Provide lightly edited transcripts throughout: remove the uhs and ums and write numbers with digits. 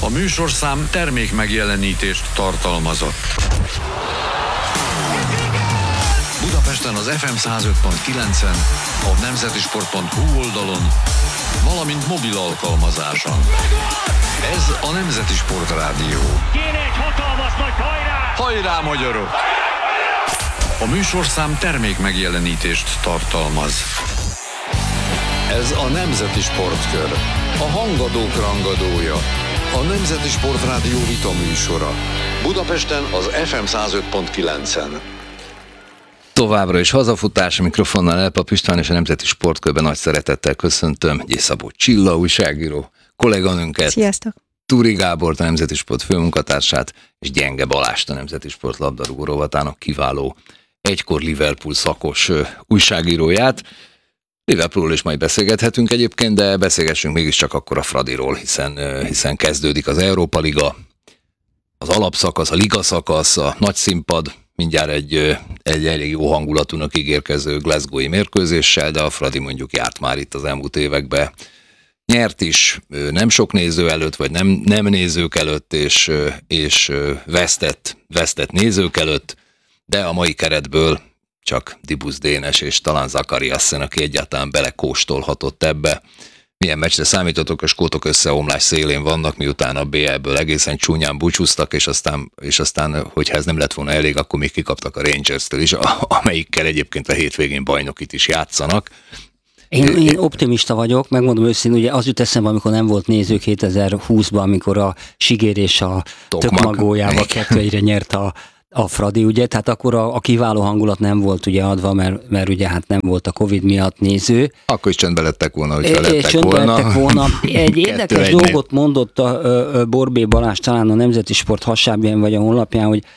A műsorszám termék megjelenítést tartalmazott. Budapesten az FM 105.9-en, a nemzetisport.hu oldalon, valamint mobil alkalmazáson. Ez a Nemzeti Sport Rádió. Kéne egy hatalmas nagy hajrá! Hajrá, magyarok! A műsorszám termék megjelenítést tartalmaz. Ez a Nemzeti Sportkör. A hangadók rangadója. A Nemzeti Sport Rádió vita műsora. Budapesten az FM 105.9-en. Továbbra is hazafutás, a mikrofonnál Elpap István, és a Nemzeti Sportkörben nagy szeretettel köszöntöm Gyészabó Csilla újságíró kolléganőnket. Sziasztok! Túri Gábort, a Nemzeti Sport főmunkatársát, és Gyenge Balást, a Nemzeti Sport labdarúgó rovatának kiváló, egykor Liverpool szakos újságíróját. Liverpoolról is majd beszélgethetünk egyébként, de beszélgessünk mégiscsak akkor a Fradiról, hiszen kezdődik az Európa Liga, az alapszakasz, a ligaszakasz, a nagy színpad, mindjárt egy elég jó hangulatúnak ígérkező glasgowi mérkőzéssel, de a Fradi mondjuk járt már itt az elmúlt években. Nyert is, nem sok néző előtt, vagy nem nézők előtt, és vesztett nézők előtt, de a mai keretből csak Dibusz Dénes és talán Zakariassen, aki egyáltalán belekóstolhatott ebbe. Milyen meccsre számítotok? A skótok összeomlás szélén vannak, miután a BL-ből egészen csúnyán búcsúztak, és aztán, hogyha ez nem lett volna elég, akkor még kikaptak a Rangers-től is, amelyikkel egyébként a hétvégén bajnokit is játszanak. Én optimista vagyok, megmondom őszintén, ugye az jut eszembe, amikor nem volt nézők 2020-ban, amikor a Sigér és a Tökmagójával 2-1-re nyert a Fradi, ugye, tehát akkor a kiváló hangulat nem volt ugye adva, mert ugye hát nem volt a Covid miatt néző. Akkor is csöndbe lettek volna, hogyha lettek volna. Egy érdekes dolgot mondott a Borbé Balázs talán a Nemzeti Sport hasábján vagy a honlapján, hogy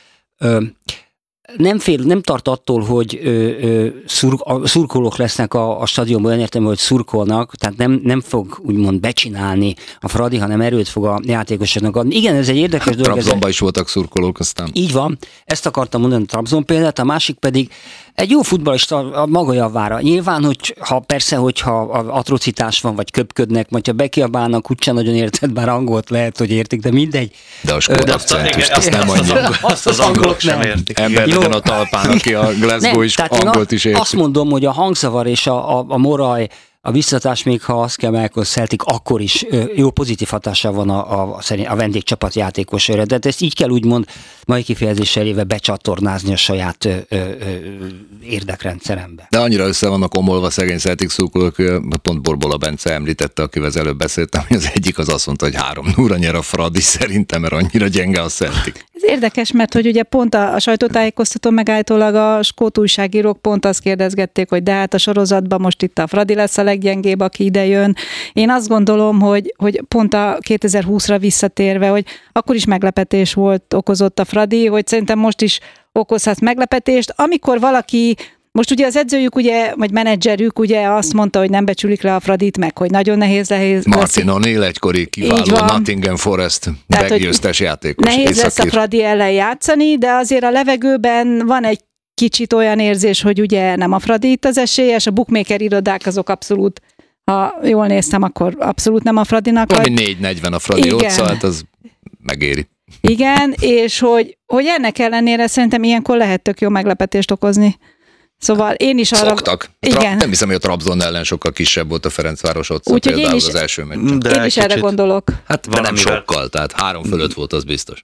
nem tart attól, hogy szurkolók lesznek a stadionban, olyan értem, hogy szurkolnak, tehát nem fog úgymond becsinálni a Fradi, hanem erőt fog a játékosoknak adni. Igen, ez egy érdekes dolog. Trabzonban is voltak szurkolók aztán. Így van, ezt akartam mondani a Trabzon példát, a másik pedig egy jó futballista a maga javára. Nyilván, hogyha atrocitás van, vagy köpködnek, vagy ha bekiabálnak, úgyse nagyon érted, bár angolt lehet, hogy értik, de mindegy. De a Skoda akcentust, azt nem mondja. Azt az angolok sem értik. Ember legyen a talpán, aki a Glasgow is angolt is érti. Azt mondom, hogy a hangzavar és a moraj, a visszatás, még ha azt kell megközelítik, akkor is jó pozitív hatása van a vendégcsapat játékosra. De ezt így kell úgymond mai kifejezéssel éve becsatornázni a saját érdekrendszerembe. De annyira össze vannak omolva szegény Celtic szurkolók, pont Borbola Bence említette, akivel az előbb beszéltem, hogy az egyik az azt mondta, hogy 3-0-ra nyer a Fradi szerintem, mert annyira gyenge a Celtic. Ez érdekes, mert hogy ugye pont a sajtótájékoztatón megállítólag a skót újságírók pont azt kérdezgették, hogy de hát a sorozatban most itt a Fradi lesz a leggyengébb, aki ide jön. Én azt gondolom, hogy pont a 2020-ra visszatérve, hogy akkor is meglepetés okozott a Fradi, hogy szerintem most is okozhat meglepetést. Amikor valaki, most ugye az edzőjük, ugye, vagy menedzserük ugye azt mondta, hogy nem becsülik le a Fradit, meg hogy nagyon nehéz lesz. Martin O'Neill egykori kiváló Nottingham Forest meggyőztes játékos. Nehéz lesz a Fradi ellen játszani, de azért a levegőben van egy kicsit olyan érzés, hogy ugye nem a Fradi itt az esélyes, a bookmaker irodák azok abszolút, ha jól néztem, akkor abszolút nem a Fradinak. Ami 4-40 a Fradi ott, szóval az megéri. Igen, és hogy ennek ellenére szerintem ilyenkor lehet tök jó meglepetést okozni. Szóval én is arra... Szoktak. Igen. Nem hiszem, hogy a Trabzon ellen sokkal kisebb volt a Ferencváros ott, például az első meccsen. Én is erre gondolok. Hát de nem sokkal, tehát 3 fölött volt, az biztos.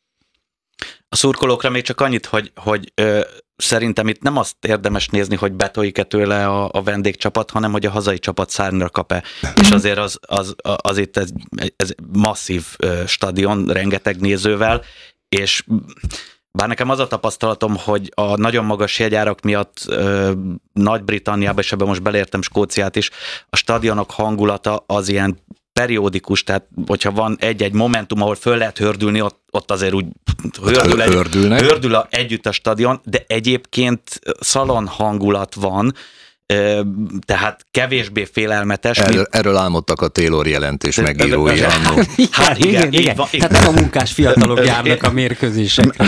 A szurkolókra még csak annyit, hogy szerintem itt nem azt érdemes nézni, hogy betoljuk-e tőle a vendégcsapat, hanem hogy a hazai csapat szárnyra kap-e. És azért az itt ez masszív stadion, rengeteg nézővel, és bár nekem az a tapasztalatom, hogy a nagyon magas jegyárak miatt Nagy-Britanniába, és ebben most belértem Skóciát is, a stadionok hangulata az ilyen periódikus, tehát hogyha van egy-egy momentum, ahol föl lehet hördülni, ott azért úgy hördül együtt a stadion, de egyébként szalon hangulat van, tehát kevésbé félelmetes. Erről álmodtak a Taylor jelentés megírói annó. Hát igen. Tehát nem a munkás fiatalok járnak a mérkőzésekre.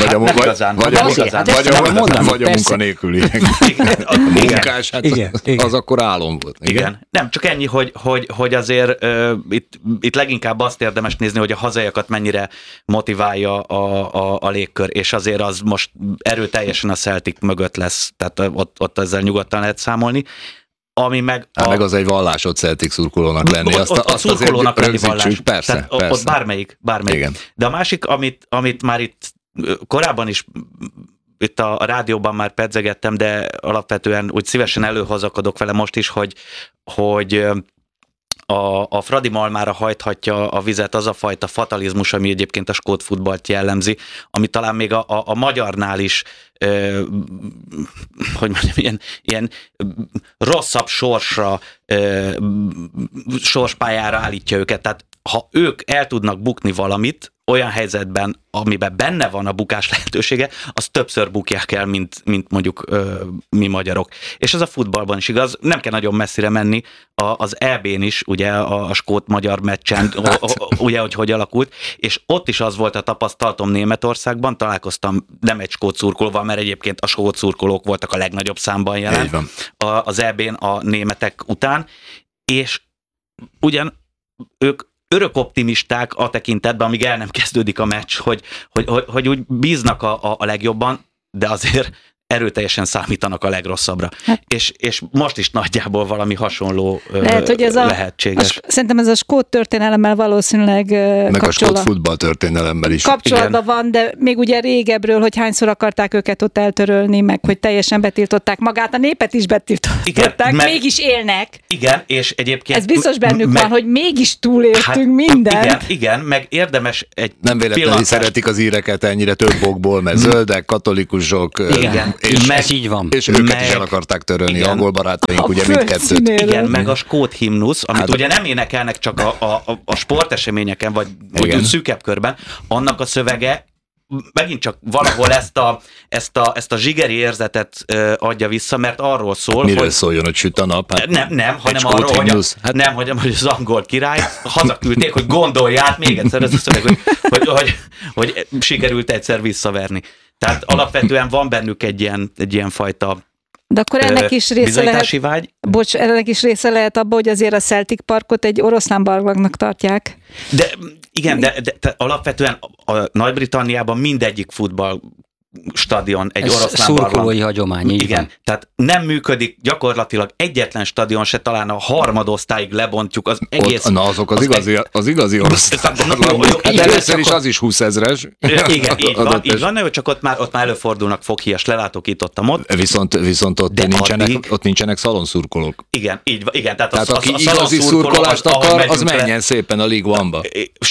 Vagy a munkanélküliek. A munkás, hát az akkor álom volt. Igen. Nem, csak ennyi, hogy azért itt leginkább azt érdemes nézni, hogy a hazaiakat mennyire motiválja a légkör, és azért az most erőteljesen a Celtic mögött lesz, tehát ott ezzel nyugodtan lehet számolni. Ami meg... meg az egy vallásod Celtic szurkolónak lenni. Ott szurkolónak lenni vallás. Persze. Ott bármelyik. Igen. De a másik, amit már itt korábban is itt a rádióban már pedzegettem, de alapvetően úgy szívesen előhozakodok vele most is, hogy a Fradi Malmára hajthatja a vizet az a fajta fatalizmus, ami egyébként a skót futballt jellemzi, ami talán még a magyarnál is, hogy mondjam, ilyen rosszabb sorspályára állítja őket. Tehát ha ők el tudnak bukni valamit, olyan helyzetben, amiben benne van a bukás lehetősége, az többször bukják el, mint mondjuk mi magyarok. És ez a futballban is igaz, nem kell nagyon messzire menni, az EB-n is, ugye a skót-magyar meccsen, ugye, hogy alakult, és ott is az volt a tapasztalatom Németországban, találkoztam nem egy skót szurkolóval, mert egyébként a skót szurkolók voltak a legnagyobb számban jelen az EB-n a németek után, és ugyan ők örök optimisták a tekintetben, amíg el nem kezdődik a meccs, hogy úgy bíznak a legjobban, de azért erőteljesen számítanak a legrosszabbra. Hát. És most is nagyjából valami hasonló lehet, hogy ez lehetséges. Szerintem ez a skót történelemmel valószínűleg meg a skót futball történelemmel is. Kapcsolatban van, de még ugye régebről, hogy hányszor akarták őket ott eltörölni, meg hogy teljesen betiltották magát, a népet is betiltották, mégis élnek. Igen, és egyébként... Ez biztos bennük van, hogy mégis túléltünk mindent. Igen, meg érdemes egy nem véletlenül szeretik az íreket ennyire több okból, mert zöldek, katolikusok... Igen. És így van. És őket is el akarták törölni, angol barátaink, ugye mindkettőt. Igen, meg a skót himnusz, amit ugye nem énekelnek csak a sporteseményeken, vagy úgy szűkebb körben, annak a szövege megint csak valahol ezt a zsigeri érzetet adja vissza, mert arról szól, miről szóljon, hogy süt a nap? Hát nem, hanem arról, hogy az angol király hazaküldték, hogy gondolj át még egyszer ez a szöveg, hogy sikerült egyszer visszaverni. Tehát alapvetően van bennük egy ilyen fajta de akkor ennek is része lehet, vágy. Ennek is része lehet abban, hogy azért a Celtic Parkot egy oroszlán barlangnak tartják. De igen, de alapvetően a Nagy-Britanniában mindegyik futball stadion egy oroszlán barlang. Szurkolói hagyomány, így igen, van. tehát nem működik gyakorlatilag egyetlen stadion se, talán a harmadosztályig lebontjuk az egész... azok az igazi oroszlán barlangok. Hát először is az is 20 000-es. Igen, így van, csak ott már előfordulnak foghíjas lelátók itt-ott. Viszont ott nincsenek szalonszurkolók. Igen, így van. Igen, tehát aki igazi szurkolást akar, az menjen szépen a League One-ba.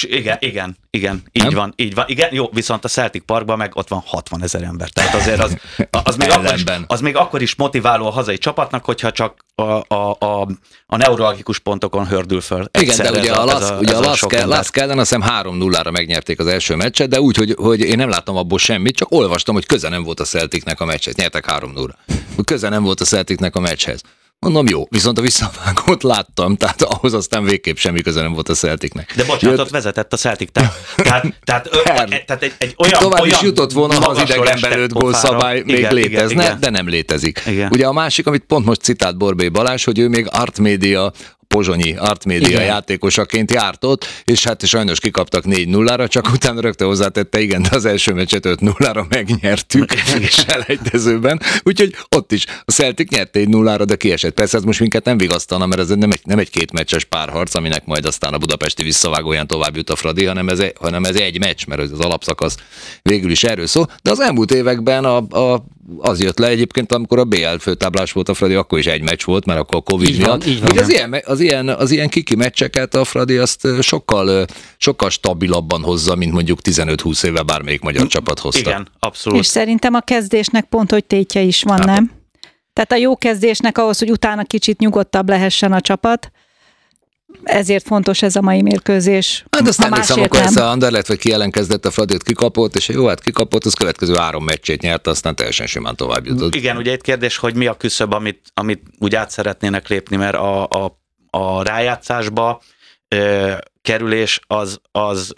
Igen, így van. Igen, jó, viszont a Celtic Parkban meg ott van 60 000 ember. Tehát azért az még akkor is motiváló a hazai csapatnak, hogyha csak a neuralgikus pontokon hördül föl. Igen, de ugye a Lask ellen azt hiszem 3-0-ra megnyerték az első meccset, de úgy, hogy én nem láttam abból semmit, csak olvastam, hogy köze nem volt a Celticnek a meccshez. Nyertek 3-0-ra. Köze nem volt a Celticnek a meccshez. Mondom, jó, viszont a visszavágót láttam, tehát ahhoz aztán végképp semmi köze nem volt a Celticnek. De bocsánat, ott vezetett a Celtic, tehát egy olyan... Tovább is jutott volna, ha az idegenben 5 gólszabály még létezne, igen. De nem létezik. Igen. Ugye a másik, amit pont most citált Borbély Balázs, hogy ő még Artmédia, pozsonyi Artmédia játékosaként járt ott, és hát sajnos kikaptak 4-0-ra, csak utána rögtön hozzátette, igen, de az első meccset 5-0-ra megnyertük selejtezőben, úgyhogy ott is a Celtic nyert 4-0-ra, de kiesett. Persze ez most minket nem vigasztalna, mert ez nem egy kétmeccses párharc, aminek majd aztán a budapesti visszavágóján tovább jut a Fradi, hanem ez egy meccs, mert az alapszakasz végül is erről szól, de az elmúlt években az jött le egyébként, amikor a BL főtáblás volt a Fradi, akkor is egy meccs volt, mert akkor a Covid miatt. Az ilyen kiki meccseket a Fradi azt sokkal stabilabban hozza, mint mondjuk 15-20 éve bármelyik magyar csapat hozta. Igen, abszolút. És szerintem a kezdésnek pont, hogy tétje is van, nem? Tehát a jó kezdésnek ahhoz, hogy utána kicsit nyugodtabb lehessen a csapat, ezért fontos ez a mai mérkőzés. Hát azt Ha emlékszem, másért akkor nem. ezt a Anderlecht vagy kiellenkezdett, a Fradit kikapott, és jó, hát kikapott, az következő 3 meccsét nyerte, aztán teljesen simán tovább jutott. Igen, ugye egy kérdés, hogy mi a küszöb, amit úgy át szeretnének lépni, mert a rájátszásba kerülés az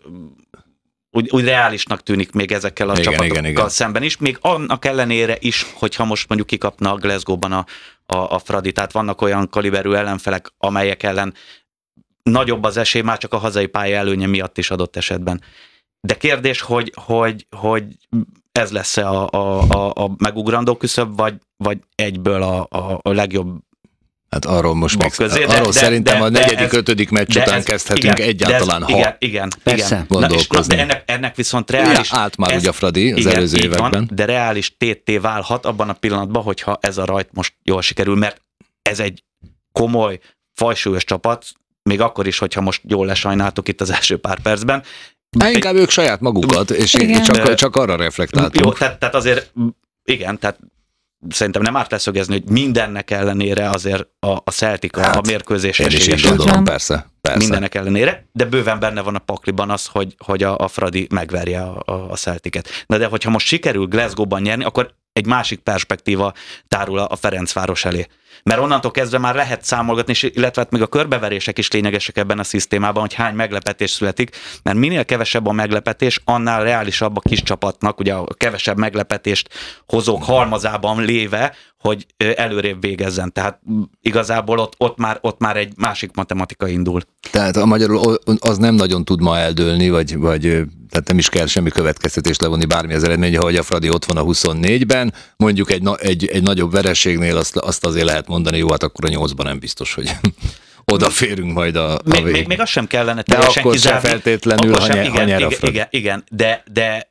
úgy reálisnak tűnik még ezekkel a csapatokkal szemben is, még annak ellenére is, hogyha most mondjuk kikapna a Glasgow-ban a Fradi, tehát vannak olyan kaliberű ellenfelek, amelyek ellen nagyobb az esély, már csak a hazai pálya előnye miatt is adott esetben. De kérdés, hogy ez lesz-e a megugrandó küszöb, vagy egyből a legjobb. Hát arról most még közé, szerintem a 4.-5. meccs után kezdhetünk egyáltalán, igen, persze. Gondolkozni. De ennek viszont reális... Állt már ugye a Fradi az előző években. Van, de reális tétté válhat abban a pillanatban, hogyha ez a rajt most jól sikerül, mert ez egy komoly, fajsúlyos csapat, még akkor is, hogyha most jól lesajnáltuk itt az első pár percben. Inkább ők saját magukat, és csak arra reflektáltunk. Jó, tehát azért, igen, tehát szerintem nem árt leszögezni, hogy mindennek ellenére azért a Celtic a mérkőzés esélyes. Gondolom, persze. Mindennek ellenére, de bőven benne van a pakliban az, hogy a Fradi megverje a Celticet. Na de hogyha most sikerül Glasgow-ban nyerni, akkor egy másik perspektíva tárul a Ferencváros elé. Mert onnantól kezdve már lehet számolgatni, illetve még a körbeverések is lényegesek ebben a szisztémában, hogy hány meglepetés születik, mert minél kevesebb a meglepetés, annál reálisabb a kis csapatnak, ugye a kevesebb meglepetést hozók halmazában léve, hogy előrébb végezzen. Tehát igazából ott már egy másik matematika indul. Tehát a magyarul az nem nagyon tud ma eldőlni, vagy tehát nem is kell semmi következtetést levonni bármi az eredmény, hogy a Fradi ott van a 24-ben, mondjuk egy nagyobb vereségnél azt azért lehet mondani, jó, hát akkor a 8-ban nem biztos, hogy odaférünk majd a még azt sem kellene de teljesen akkor sem kizárni. feltétlenül, ha nyer a Fradi. Igen, de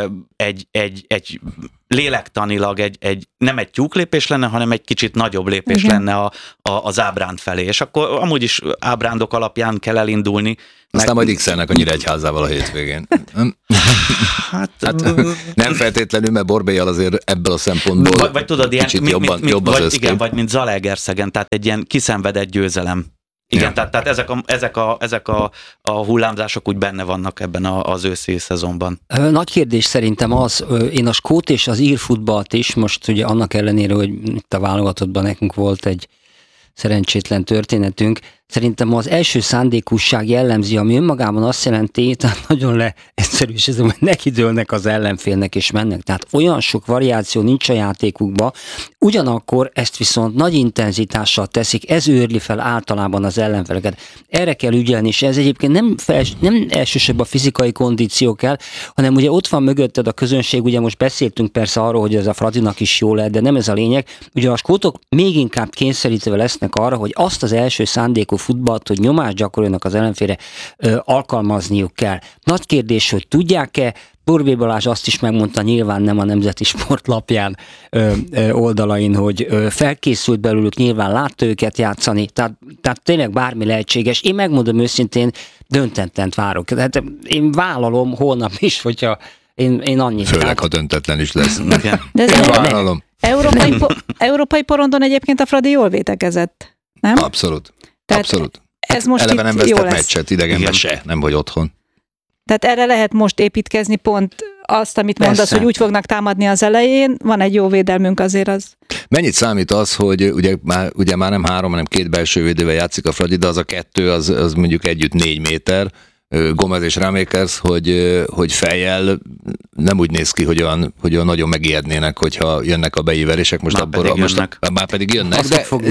egy lélektanilag nem egy tyúklépés lenne, hanem egy kicsit nagyobb lépés lenne az ábránd felé. És akkor amúgy is ábrándok alapján kell elindulni. Aztán majd x-elnek a Nyíregyházával a hétvégén. Hát nem feltétlenül, mert Borbélyjal azért ebből a szempontból vagy tudod, ilyen, kicsit jobb az összkép. Igen, vagy mint Zalaegerszegen, tehát egy ilyen kiszenvedett győzelem. Igen, ja. tehát ezek a hullámzások úgy benne vannak ebben az őszi szezonban. Nagy kérdés szerintem az, én a skót és az ír futballt is, most ugye annak ellenére, hogy itt a válogatottban nekünk volt egy szerencsétlen történetünk, szerintem az első szándékúság jellemzi, ami önmagában azt jelenti, tehát nagyon leegyszerűsítem, hogy nekidőlnek az ellenfélnek és mennek. Tehát olyan sok variáció nincs a játékukban, ugyanakkor ezt viszont nagy intenzitással teszik, ez őrli fel általában az ellenfeleket. Erre kell ügyelni, és ez egyébként nem elsősorban a fizikai kondíció kell, hanem ugye ott van mögötted a közönség, ugye most beszéltünk persze arról, hogy ez a Fradinak is jó lehet, de nem ez a lényeg. Ugye a skótok még inkább kényszerítve lesznek arra, hogy azt az első szándékú futballt, hogy nyomást gyakoroljanak az ellenfélre, alkalmazniuk kell. Nagy kérdés, hogy tudják-e, Borbély Balázs azt is megmondta, nyilván nem a Nemzeti Sportlapján oldalain, hogy felkészült belőlük, nyilván látta őket játszani, tehát tényleg bármi lehetséges. Én megmondom őszintén, döntettent várok. Tehát én vállalom holnap is, hogyha én annyit. Főleg, ha döntetlen is lesz. De én vállalom. Európai porondon egyébként a Fradi jól védekezett, nem? Abszolút. Tehát abszolút. Ez most eleve nem vesztett meccset idegenben Igen. se, nem vagy otthon. Tehát erre lehet most építkezni pont azt, amit Persze. mondasz, hogy úgy fognak támadni az elején, van egy jó védelmünk azért az. Mennyit számít az, hogy ugye már nem 3, hanem 2 belső védővel játszik a Fradi, de az a 2, az mondjuk együtt 4 méter, Gomez és Ramékers, hogy fejjel nem úgy néz ki, hogy olyan nagyon megijednének, hogyha jönnek a beívelések. Már pedig jönnek,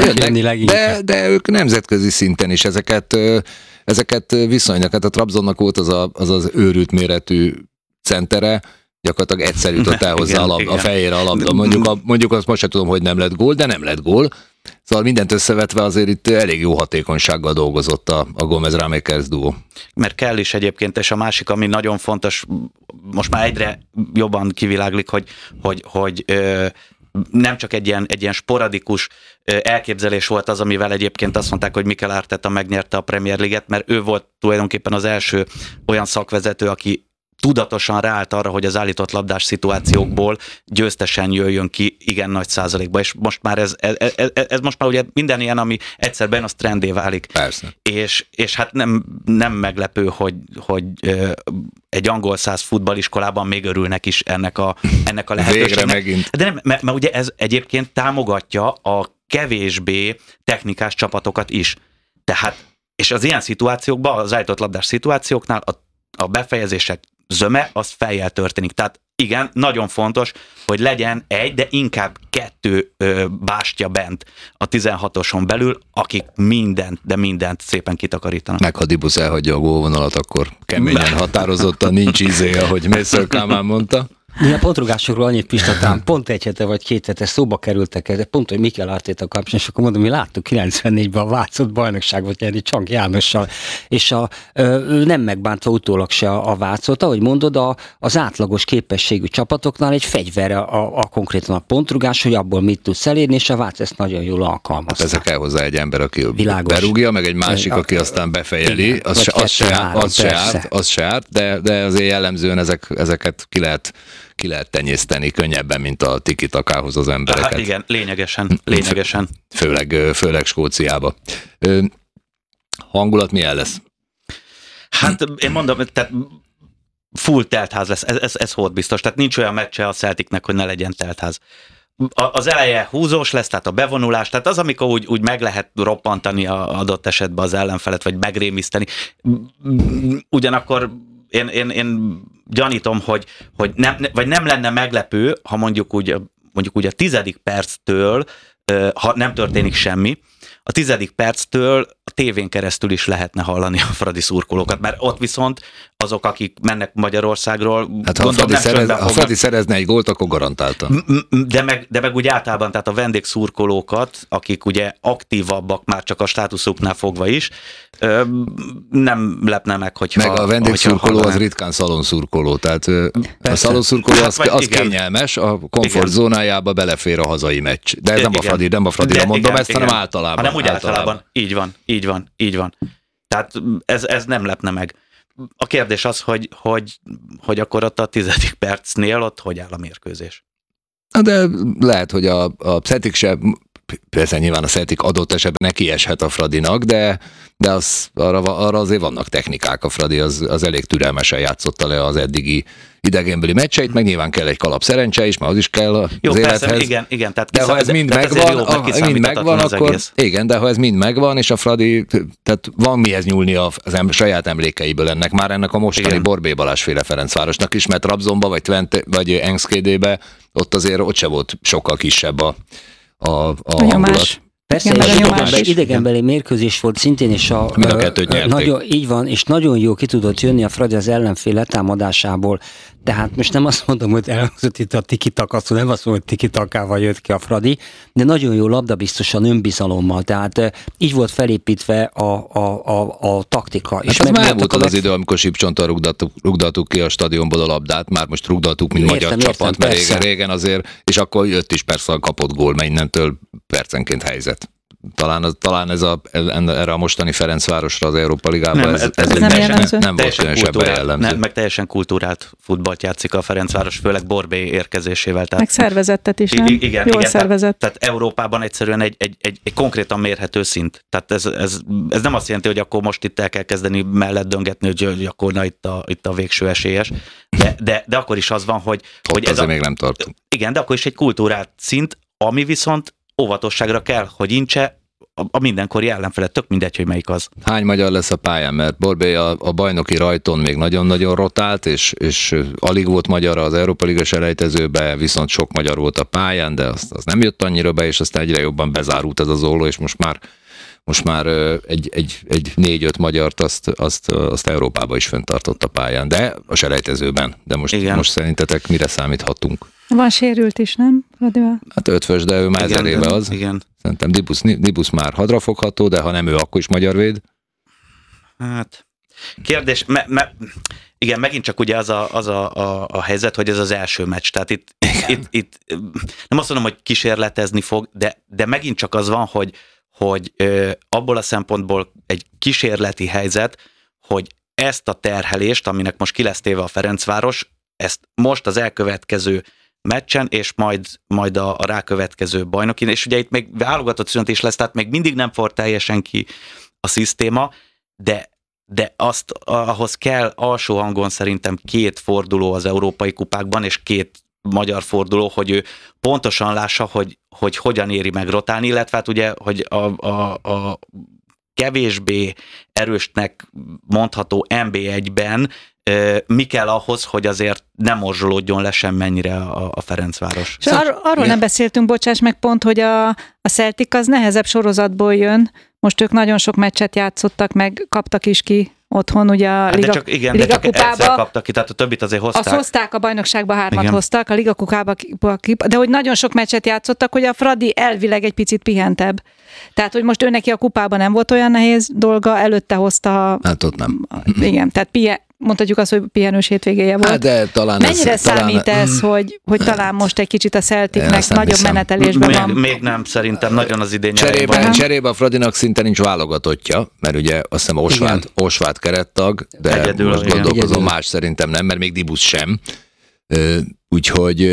de ők nemzetközi szinten is ezeket viszonylag. Hát a Trabzonnak volt az őrült méretű centere, gyakorlatilag egyszer jutott el hozzá a fejére a labda. Mondjuk azt most sem tudom, hogy nem lett gól, de nem lett gól. Szóval mindent összevetve azért itt elég jó hatékonysággal dolgozott a Gomez-Ramékers duó. Mert kell is egyébként, és a másik, ami nagyon fontos, most már egyre jobban kiviláglik, hogy nem csak egy ilyen sporadikus elképzelés volt az, amivel egyébként azt mondták, hogy Mikel Arteta megnyerte a Premier League-et, mert ő volt tulajdonképpen az első olyan szakvezető, aki tudatosan ráállt arra, hogy az állított labdás szituációkból győztesen jöjjön ki igen nagy százalékba, és most már ez most már ugye minden ilyen, ami egyszer bejön, az trendé válik. Persze. És hát nem meglepő, hogy egy angol száz futballiskolában még örülnek is ennek a lehetőségnek. Végre megint. De nem, mert ugye ez egyébként támogatja a kevésbé technikás csapatokat is. Tehát, és az ilyen szituációkban, az állított labdás szituációknál a befejezések zöme, az fejjel történik. Tehát igen, nagyon fontos, hogy legyen egy, de inkább 2 bástya bent a 16-oson belül, akik mindent szépen kitakarítanak. Meg ha Dibusz elhagyja a gólvonalat, akkor keményen, határozottan nincs ízé, ahogy Mészöl Kálmán mondta. Mi a pontrugásokról annyit, Pista, talán pont 1 hete vagy 2 hete szóba kerültek ezek, pont, hogy Mikel Artéta kapcsán, és akkor mondom, mi láttuk 94-ben a Vácot bajnokságot nyerni Csank Jánossal, és nem megbántva utólag se a Vácot, ahogy mondod, az átlagos képességű csapatoknál egy fegyver konkrétan a pontrugás, hogy abból mit tudsz elérni, és a Vác ezt nagyon jól alkalmazta. Hát ezzel kell hozzá egy ember, aki Világos. berúgja, meg egy másik, aki aztán befejeli, az se árt, de azért jellemzően ezeket ki lehet tenyészteni könnyebben, mint a tiki-takához az embereket. Hát igen, lényegesen. Főleg Skóciába. Hangulat milyen lesz? Hát én mondom, tehát full teltház lesz, ez volt biztos. Tehát nincs olyan meccse a Celticnek, hogy ne legyen teltház. Az eleje húzós lesz, tehát a bevonulás, tehát az, amikor úgy meg lehet roppantani adott esetben az ellenfelet, vagy megrémiszteni. Ugyanakkor én gyanítom, hogy nem lenne meglepő, ha mondjuk úgy a 10. perctől, ha nem történik semmi, a 10. perctől a tévén keresztül is lehetne hallani a fradi szurkolókat, mert ott viszont azok, akik mennek Magyarországról, hát ha a Fradi szerezne egy gólt, akkor garantáltan. De meg úgy általában, tehát a vendégszurkolókat, akik ugye aktívabbak már csak a státuszuknál fogva is, nem lepne meg, hogyha... Meg a vendégszurkoló az ritkán szalonszurkoló, tehát a szalonszurkoló az kényelmes, a komfortzónájába belefér a hazai meccs. De ez nem a Fradira mondom ezt, hanem általában. Hanem úgy általában. Így van. Tehát ez nem lepne meg. A kérdés az, hogy akkor ott a 10. percnél ott hogy áll a mérkőzés. De lehet, hogy a Celtic se, persze nyilván a Celtic adott esetben neki eshet a Fradinak, de arra azért vannak technikák. A Fradi az elég türelmesen játszotta le az eddigi idegenbeli meccseit, meg nyilván kell egy kalap szerencse is, mert az is kell az élethez. Persze, igen. Tehát de ha ez mind megvan, akkor igen, de ha ez mind megvan, és a Fradi, tehát van mihez nyúlni a saját emlékeiből ennek a mostani Borbély Balázs-féle Ferencvárosnak is, mert Trabzonba vagy Enschede-be ott azért ott se volt sokkal kisebb a hangulat. Persze, és idegenbeli mérkőzés volt szintén, és mind a kettőt nyerték. Így van, és nagyon jó ki tudott jönni a Fradi az ellenfél letámadásából. Tehát most nem azt mondom, hogy elhangzott itt a tiki-taka, nem azt mondom, hogy tiki-takával jött ki a Fradi, de nagyon jó labdabiztosan, önbizalommal. Tehát így volt felépítve a taktika. Hát és ez már volt az idő, amikor Sipcsonttal rugdaltuk ki a stadionból a labdát, már most rugdaltuk, mint magyar csapat, mert régen azért, és akkor jött is persze a kapott gól, mert innentől percenként helyzet. Talán erre a mostani Ferencvárosra az Európa Ligában nem volt különösebben jellemző. Meg teljesen kultúrált futballt játszik a Ferencváros, főleg Borbély érkezésével. Meg szervezettet is, nem? Jól szervezett. Tehát Európában egyszerűen egy konkrétan mérhető szint. Tehát ez nem azt jelenti, hogy akkor most itt el kell kezdeni mellett döngetni, hogy akkor itt a végső esélyes. De akkor is az van, hogy ez még nem tartunk. Igen, de akkor is egy kultúrált szint, ami viszont óvatosságra kell, hogy incse a mindenkori ellenfelet, tök mindegy, hogy melyik az. Hány magyar lesz a pályán, mert Borbély a bajnoki rajton még nagyon-nagyon rotált, és alig volt magyar az Európa Liga selejtezőbe, viszont sok magyar volt a pályán, de az nem jött annyira be, és aztán egyre jobban bezárult ez az olló, és most már egy 4-5 magyart azt Európában is fenntartott a pályán, de a selejtezőben. De most szerintetek mire számíthatunk? Van sérült is, nem? Hát Ötvös, de ő már 1000 éve az. Igen. Szerintem Dibusz már hadrafogható, de ha nem ő, akkor is magyar véd. Hát, kérdés, igen, megint csak ugye az a helyzet, hogy ez az első meccs. Tehát itt nem azt mondom, hogy kísérletezni fog, de megint csak az van, hogy abból a szempontból egy kísérleti helyzet, hogy ezt a terhelést, aminek most ki lesz téve a Ferencváros, ezt most az elkövetkező meccsen, és majd a rákövetkező bajnokin, és ugye itt még válogatott szünet is lesz, tehát még mindig nem for teljesen ki a szisztéma, de ahhoz kell alsó hangon szerintem 2 forduló az európai kupákban, és 2 magyar forduló, hogy ő pontosan lássa, hogy hogyan éri meg rotálni, illetve hát ugye, hogy a kevésbé erősnek mondható NB1-ben mi kell ahhoz, hogy azért nem morzsolódjon le semmennyire a Ferencváros. És arról nem beszéltünk, bocsáss meg pont, hogy a Celtic az nehezebb sorozatból jön. Most ők nagyon sok meccset játszottak, meg kaptak is ki otthon, ugye a Liga, csak Liga kupába. egyszer kaptak ki, tehát a többit azért hozták. Azt hozták, a bajnokságba 3 hoztak, a Liga kupába, de hogy nagyon sok meccset játszottak, hogy a Fradi elvileg egy picit pihentebb. Tehát, hogy most ő neki a kupában nem volt olyan nehéz dolga, előtte hozta... Hát ott nem. Igen, tehát mondhatjuk azt, hogy pihenős hétvégéje volt. Hát de talán mennyire számít ez, hogy talán most egy kicsit a Celticnek nagyobb menetelésben van? Még nem, szerintem nagyon az idény. Cserébe a Fradinak szinte nincs válogatottja, mert ugye azt hiszem Osvát kerettag, de egyedül, most gondolkozom, más szerintem nem, mert még Dibusz sem. Úgyhogy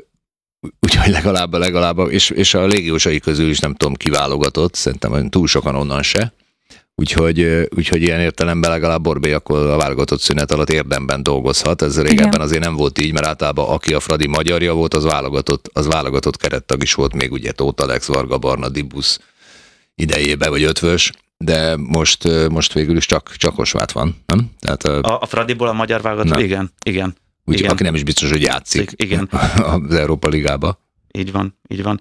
legalább és a légiósai közül is nem tudom, kiválogatott, szerintem túl sokan onnan se. Úgyhogy ilyen értelemben legalább Borbély akkor a válogatott szünet alatt érdemben dolgozhat. Ez régebben azért nem volt így, mert általában aki a Fradi magyarja volt, az válogatott kerettag is volt, még ugye Tóth Alex, Varga Barna, Dibusz idejében, vagy ötvös, de most végül is csak Osvát van, nem? Tehát, a Fradiból a magyar válogatott, igen. Úgyhogy aki nem is biztos, hogy játszik igen. az Európa Ligába. Így van.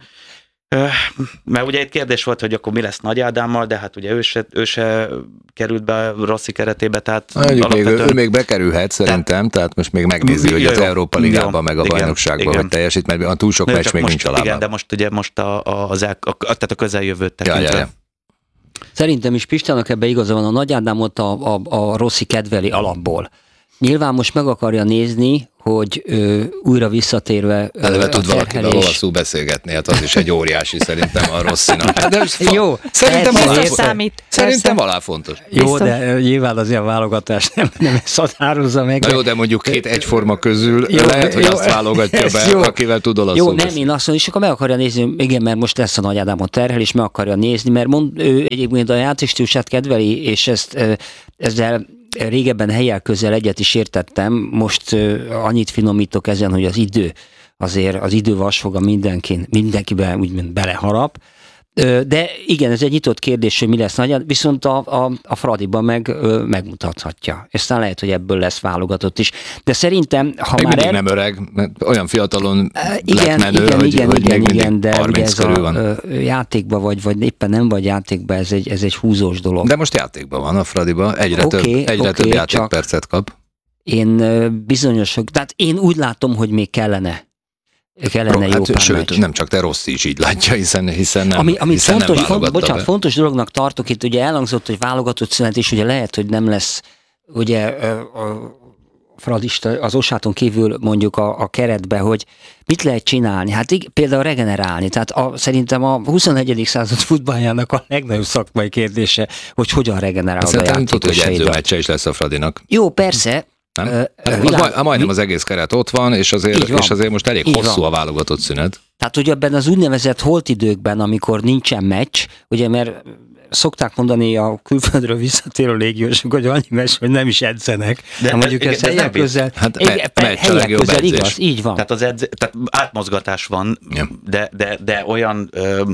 Mert ugye egy kérdés volt, hogy akkor mi lesz Nagy Ádámmal, de hát ugye ő se került be Rossi keretébe, tehát alapvetően... ő még bekerülhet szerintem, tehát most még megnézi, hogy az Európa Ligában meg a bajnokságban vagy teljesít, mert túl sok meccs még nincs alában. Igen, de most ugye tehát a közeljövőt tekintve. Ja. Szerintem is Pistának ebbe igaza van, a Nagy Ádámot a Rossi kedveli alapból. Nyilván most meg akarja nézni, hogy újra visszatérve eleve tud valakivel olaszul beszélgetni, hát az is egy óriási szerintem a Rossinak. Hát jó, szerintem alá fontos. Jó, de nyilván az ilyen válogatás nem ezt határozza meg. Na jó, de mondjuk 2 egyforma közül lehet, hogy azt válogatja be, akivel tud olaszul beszélni. Jó, nem, én azt mondom, és akkor meg akarja nézni, igen, mert most lesz a Nagy Ádámot terhel, és meg akarja nézni, mert ő egyébként a játékstílusát kedveli, és ezzel régebben helyel közel egyet is értettem, most annyit finomítok ezen, hogy az idő vasfoga mindenkiben úgymond beleharap. De igen, ez egy nyitott kérdés, hogy mi lesz nagy, viszont a Fradiban megmutathatja. Aztán lehet, hogy ebből lesz válogatott is. De szerintem, ha még már... mindig nem öreg, mert olyan fiatalon lett menő, hogy de 30 körül van. Játékban vagy éppen nem vagy játékban, ez egy húzós dolog. De most játékban van a Fradiban, egyre több játékpercet kap. Én bizonyosok, tehát én úgy látom, hogy még kellene jó pár sőt, meccs. Nem csak te Rossi is így látja, hiszen nem, ami hiszen fontos, nem válogatta be. Fontos dolognak tartok, itt ugye elhangzott, hogy válogatott szünet, és ugye lehet, hogy nem lesz ugye a fradista, az Osáton kívül mondjuk a keretbe, hogy mit lehet csinálni? Hát például regenerálni. Tehát szerintem a 21. század futballjának a legnagyobb szakmai kérdése, hogy hogyan regenerál a játékosaidat. Hogy edzőmeccse is lesz a Fradinak. Jó, persze. Majdnem az egész keret ott van, és azért most elég hosszú a válogatott szünet. Tehát ugye ebben az úgynevezett holtidőkben, amikor nincsen meccs, ugye mert szokták mondani a külföldről visszatérő légiósok, hogy annyi meccs, hogy nem is edzenek. De mondjuk ez helyek közel, helyek közel igaz, így van. Tehát tehát átmozgatás van, de olyan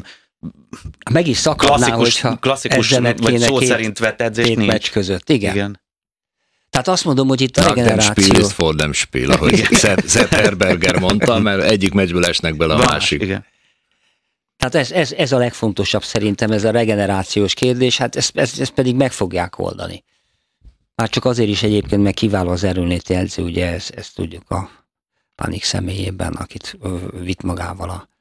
meg is szakadná, klasszikus vagy szó szerint vett edzés nincs. Meccs között, igen. Tehát azt mondom, hogy itt a regeneráció... Spiel ist vor dem Spiel, ahogy Sepp Herberger mondta, mert egyik meccsből esnek bele a másik. Igen. Tehát ez a legfontosabb szerintem, ez a regenerációs kérdés, hát ezt pedig meg fogják oldani. Már csak azért is egyébként, meg kiváló az erőnléti edző, ugye ezt tudjuk a Panik személyében, akit vitt magával a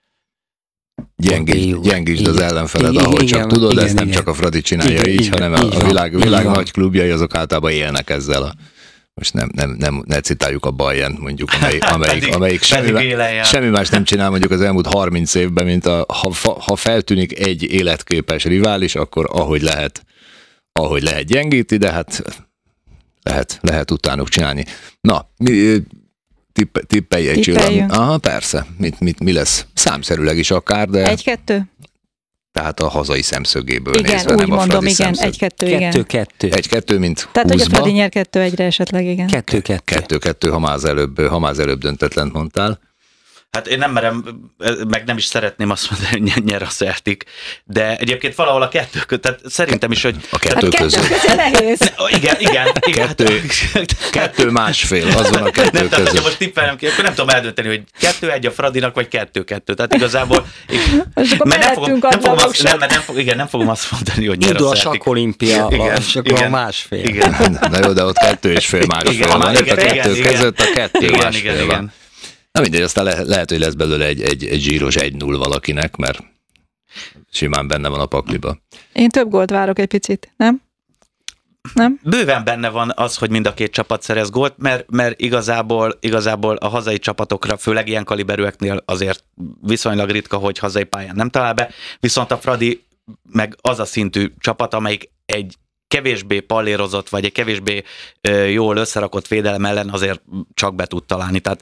gyengítsd az ellenfeled, ahogy csak tudod, ezt nem csak a Fradi csinálja így, hanem a világ nagy klubjai azok általában élnek ezzel most ne citáljuk a Bayern, mondjuk, amelyik semmi más nem csinál mondjuk az elmúlt 30 évben, mint ha feltűnik egy életképes rivális, akkor ahogy lehet gyengíti, de hát lehet utánuk csinálni. Na, tippelj egy Tippeljünk. Aha, persze. Mi lesz? Számszerűleg is akár, de 1-2? Tehát a hazai szemszögéből Igen, nézve, úgy nem a mondom, Fradi igen, szemszög. 1-2, igen. 2-2. 1-2, mint Tehát, hogy a 20-ba. Fradi nyer 2-1-re esetleg, igen. 2-2. 2-2, ha már az előbb döntetlent mondtál. Hát én nem merem, meg nem is szeretném azt mondani, hogy nyer a Celtic, de egyébként valahol a kettő között, tehát szerintem is, hogy... A kettő Hát között. kettő nehéz. Igen. Kettő másfél, az van a kettő Nem, tehát, hogyha között. most tippelnem ki, akkor nem tudom eldönteni, hogy 2-1 a Fradinak, vagy 2-2. Tehát igazából... És akkor mellettünk Nem fogom azt mondani, hogy nyer Indul a a Celtic. sakkolimpia, és akkor a igen. másfél. Igen. Na jó, de ott 2,5 másfél Igen, van. Itt a igen, kettő igen. között a kettő Igen, másfél igen. van. Na mindegy, aztán lehet, hogy lesz belőle egy zsíros 1-0 valakinek, mert simán benne van a pakliba. Én több gólt várok egy picit, nem? Nem? Bőven benne van az, hogy mind a két csapat szerez gólt, mert igazából a hazai csapatokra, főleg ilyen kaliberűeknél azért viszonylag ritka, hogy hazai pályán nem talál be, viszont a Fradi meg az a szintű csapat, amelyik egy kevésbé pallérozott, vagy egy kevésbé jól összerakott védelem ellen azért csak be tud találni. Tehát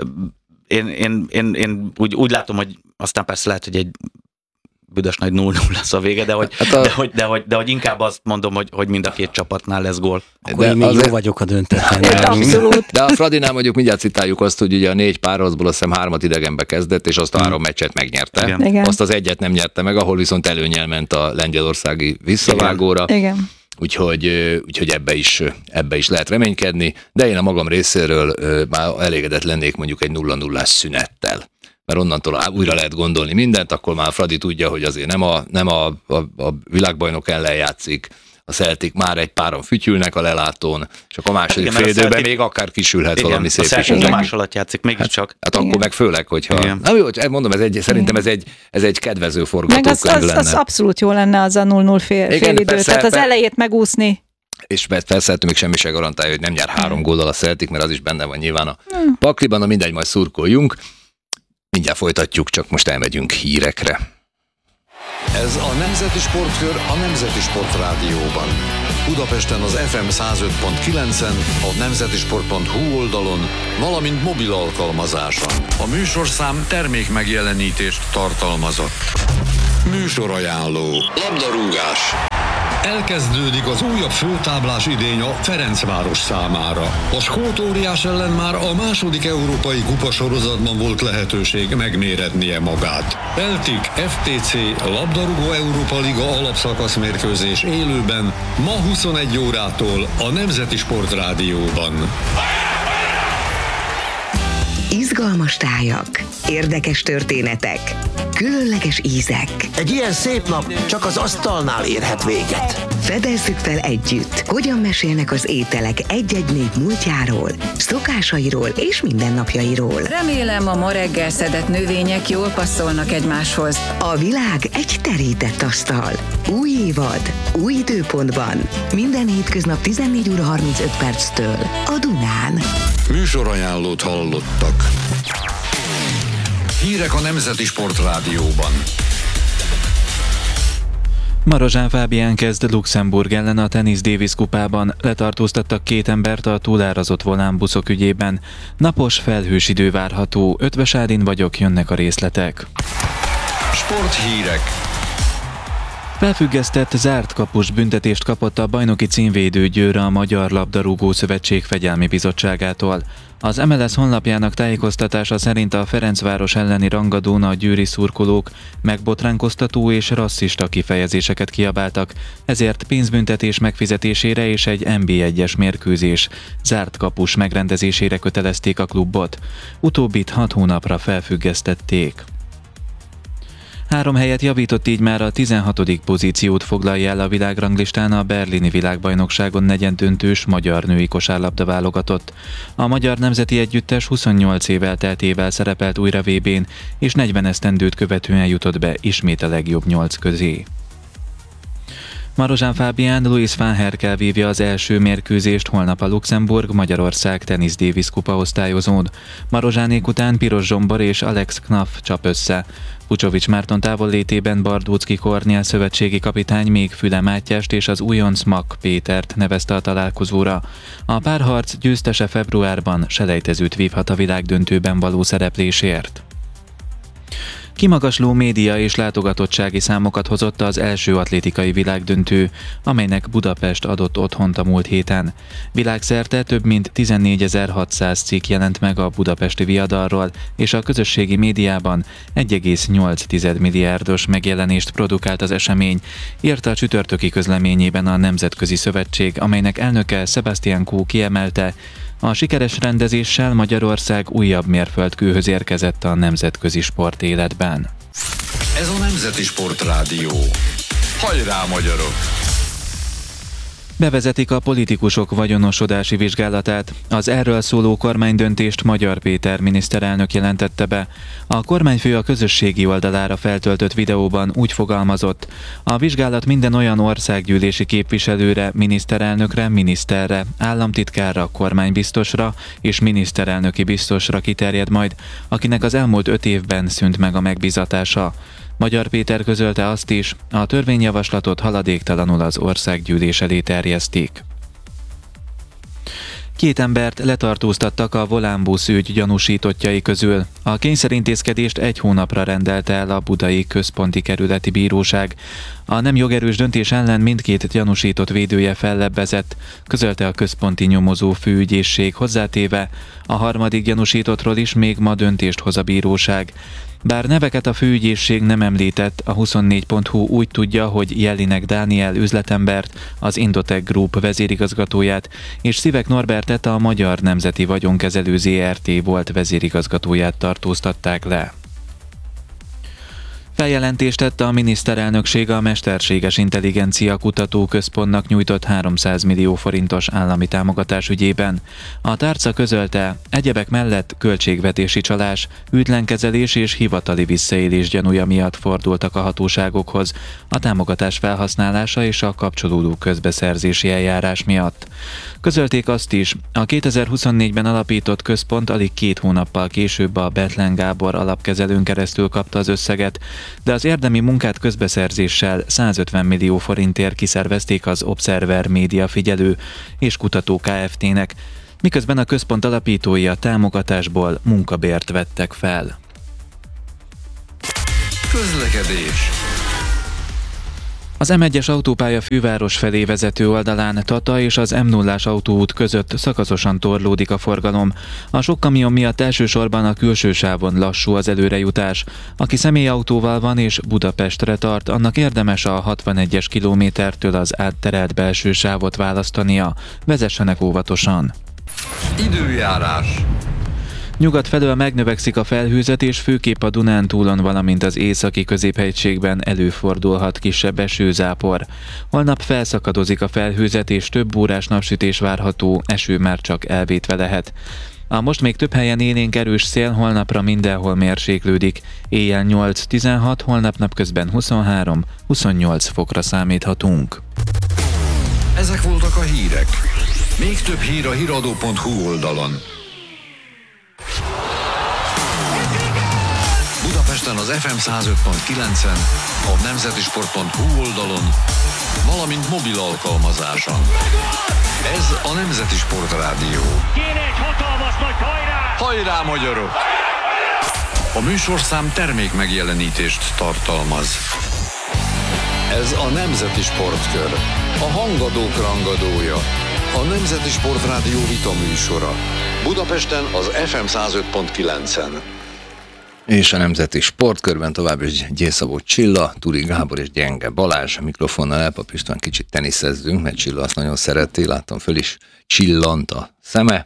én úgy látom, hogy aztán persze lehet, hogy egy büdös nagy 0-0 lesz a vége, de hogy inkább azt mondom, hogy mind a két csapatnál lesz gól. Akkor én még jó vagyok a döntetlen. Abszolút. De a Fradinál mondjuk mindjárt citáljuk azt, hogy ugye a 4 párharcból azt hiszem 3 idegenbe kezdett, és azt a 3 meccset megnyerte. Igen. Azt az egyet nem nyerte meg, ahol viszont előnyel ment a lengyelországi visszavágóra. Igen. Úgyhogy ebbe is lehet reménykedni, de én a magam részéről már elégedett lennék mondjuk egy 0-0-ás szünettel. Mert onnantól újra lehet gondolni mindent, akkor már Fradi tudja, hogy azért nem a világbajnok ellen játszik, a Celtic már egy páran fütyülnek a lelátón, csak a második fél időben még akár kisülhet valami szép is. A Celtic nyomás alatt játszik, mégiscsak. Hát akkor meg főleg, hogyha... Igen. Na jó, mondom, szerintem ez egy kedvező Meg forgatókönyv lenne. az abszolút jó lenne az a 0-0 fél idő. persze, Tehát az elejét megúszni. És persze ettől még semmi se garantálja, hogy nem nyer 3 góllal a Celtic, mert az is benne van nyilván a pakliban, na mindegy, majd szurkoljunk. Mindjárt folytatjuk, csak most elmegyünk hírekre. Ez a Nemzeti Sportkör a Nemzeti Sport Rádióban. Budapesten az FM 105.9-en, a nemzetisport.hu oldalon, valamint mobil alkalmazáson. A műsorszám termék megjelenítést tartalmazott. Műsorajánló. Labdarúgás. Elkezdődik az újabb főtáblás idény a Ferencváros számára. A skót óriás ellen már a második európai kupasorozatban volt lehetőség megméretnie magát. Celtic FTC labdarúgó Európa Liga alapszakasz mérkőzés élőben ma 21 órától a Nemzeti Sport Rádióban. Izgalmas tájak, érdekes történetek, különleges ízek. Egy ilyen szép nap csak az asztalnál érhet véget. Fedezzük fel együtt, hogyan mesélnek az ételek egy-egy nép múltjáról, szokásairól és mindennapjairól. Remélem, a ma reggel szedett növények jól passzolnak egymáshoz. A világ egy terített asztal. Új évad, új időpontban. Minden hétköznap 14 óra 35 perctől a Dunán. Műsorajánlót hallottak. Hírek a Nemzeti Sport Rádióban. Marozsán Fábián kezd Luxemburg ellen a Tennis Davis kupában. Letartóztattak 2 embert a túlárazott volánbuszok ügyében. Napos, felhős idő várható. Ötvös Ádin vagyok, jönnek a részletek. Sporthírek. Felfüggesztett zárt kapus büntetést kapott a bajnoki címvédő Győr a Magyar Labdarúgó Szövetség Fegyelmi Bizottságától. Az MLS honlapjának tájékoztatása szerint a Ferencváros elleni rangadón a győri szurkolók megbotránkoztató és rasszista kifejezéseket kiabáltak, ezért pénzbüntetés megfizetésére és egy NB1-es mérkőzés zárt kapus megrendezésére kötelezték a klubot. Utóbbit 6 hónapra felfüggesztették. 3 helyet javított, így már a 16. pozíciót foglalja el a világranglistán a berlini világbajnokságon negyeddöntős magyar női kosárlabda válogatott. A magyar nemzeti együttes 28 év elteltével szerepelt újra VB-n, és 40 esztendőt követően jutott be ismét a legjobb 8 közé. Marozsán Fábián Louis van Herkel vívja az első mérkőzést holnap a Luxemburg-Magyarország Tennis Davis kupa osztályozón. Marozsánék után Piros Zsombor és Alex Knaff csap össze. Pucsovics Márton távollétében Bardóczki Kornél szövetségi kapitány még Füle Mátyást és az újonc Mak Pétert nevezte a találkozóra. A párharc győztese februárban selejtezőt vívhat a világdöntőben való szereplésért. Kimagasló média és látogatottsági számokat hozott az első atlétikai világdöntő, amelynek Budapest adott otthont a múlt héten. Világszerte több mint 14.600 cikk jelent meg a budapesti viadalról, és a közösségi médiában 1,8 milliárdos megjelenést produkált az esemény, írta a csütörtöki közleményében a Nemzetközi Szövetség, amelynek elnöke Sebastian Kó kiemelte, a sikeres rendezéssel Magyarország újabb mérföldkőhöz érkezett a nemzetközi sportéletben. Ez a Nemzeti Sportrádió. Hajrá, magyarok! Bevezetik a politikusok vagyonosodási vizsgálatát. Az erről szóló kormánydöntést Magyar Péter miniszterelnök jelentette be. A kormányfő a közösségi oldalára feltöltött videóban úgy fogalmazott: a vizsgálat minden olyan országgyűlési képviselőre, miniszterelnökre, miniszterre, államtitkárra, kormánybiztosra és miniszterelnöki biztosra kiterjed majd, akinek az elmúlt 5 évben szűnt meg a megbízatása. Magyar Péter közölte azt is, a törvényjavaslatot haladéktalanul az országgyűlés elé terjesztik. 2 embert letartóztattak a Volánbusz ügy gyanúsítottjai közül. A kényszerintézkedést 1 hónapra rendelte el a Budai Központi Kerületi Bíróság. A nem jogerős döntés ellen mindkét gyanúsított védője fellebbezett, közölte a központi nyomozó főügyészség, hozzátéve, a harmadik gyanúsítottról is még ma döntést hoz a bíróság. Bár neveket a főügyészség nem említett, a 24.hu úgy tudja, hogy Jellinek Dániel üzletembert, az Indotech Group vezérigazgatóját, és Szivek Norbertet, a Magyar Nemzeti Vagyonkezelő Zrt. Volt vezérigazgatóját tartóztatták le. Feljelentést tett a miniszterelnökség a Mesterséges Intelligencia Kutatóközpontnak nyújtott 300 millió forintos állami támogatás ügyében. A tárca közölte, egyebek mellett költségvetési csalás, ügylenkezelés és hivatali visszaélés gyanúja miatt fordultak a hatóságokhoz, a támogatás felhasználása és a kapcsolódó közbeszerzési eljárás miatt. Közölték azt is, a 2024-ben alapított központ alig 2 hónappal később a Bethlen Gábor alapkezelőn keresztül kapta az összeget, de az érdemi munkát közbeszerzéssel 150 millió forintért kiszervezték az Observer Média Figyelő és Kutató Kft-nek, miközben a központ alapítói a támogatásból munkabért vettek fel. Közlekedés. Az M1-es autópálya főváros felé vezető oldalán Tata és az M0-ás autóút között szakaszosan torlódik a forgalom. A sok kamion miatt elsősorban a külső sávon lassú az előrejutás. Aki személyautóval van és Budapestre tart, annak érdemes a 61-es kilométertől az átterelt belső sávot választania. Vezessenek óvatosan. Időjárás. Nyugat felől megnövekszik a felhőzet, és főképp a Dunántúlon, valamint az északi középhegységben előfordulhat kisebb esőzápor. Holnap felszakadozik a felhőzet, és több órás napsütés várható, eső már csak elvétve lehet. A most még több helyen élénk erős szél, holnapra mindenhol mérséklődik. Éjjel 8-16, holnap napközben 23-28 fokra számíthatunk. Ezek voltak a hírek. Még több hír a hiradó.hu oldalon. Budapesten az FM 105.9-en, a nemzetisport.hu oldalon, valamint mobil alkalmazáson. Ez a Nemzeti Sportrádió. Kéne egy hatalmas nagy hajrá! Hajrá, magyarok! A műsorszám termék megjelenítést tartalmaz. Ez a Nemzeti Sportkör, a hangadók rangadója, a Nemzeti Sportrádió vitaműsora. Budapesten az FM 105.9-en. És a Nemzeti Sportkörben tovább is Gyészabó Csilla, Turi Gábor és Gyenge Balázs. A mikrofonnal Elpap István kicsit teniszezzünk, mert Csilla azt nagyon szereti, láttam föl is csillant a szeme.